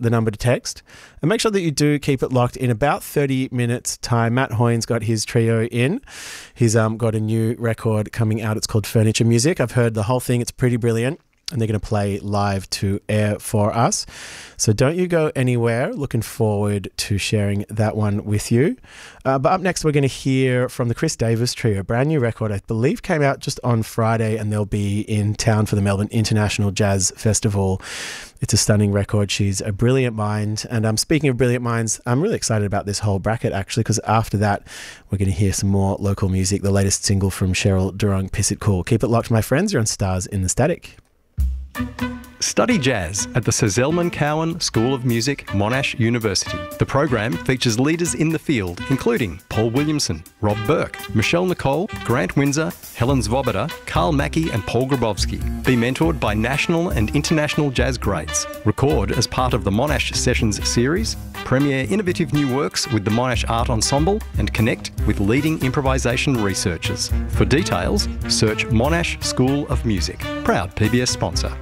the number to text. And make sure that you do keep it locked in about 30 minutes time. Matt Hoyne's got his trio in. He's got a new record coming out. It's called Furniture Music. I've heard the whole thing. It's pretty brilliant. And they're going to play live to air for us. So don't you go anywhere. Looking forward to sharing that one with you. But up next, we're going to hear from the Chris Davis Trio. A brand new record, I believe, came out just on Friday, and they'll be in town for the Melbourne International Jazz Festival. It's a stunning record. She's a brilliant mind. And speaking of brilliant minds, I'm really excited about this whole bracket, actually, because after that, we're going to hear some more local music. The latest single from Cheryl Durong, Piss It Cool. Keep it locked, my friends. You're on Stars in the Static. Study jazz at the Sir Zelman Cowen School of Music, Monash University. The program features leaders in the field, including Paul Williamson, Rob Burke, Michelle Nicole, Grant Windsor, Helen Svoboda, Carl Mackey and Paul Grabowski. Be mentored by national and international jazz greats. Record as part of the Monash Sessions series. Premiere innovative new works with the Monash Art Ensemble and connect with leading improvisation researchers. For details, search Monash School of Music. Proud PBS sponsor.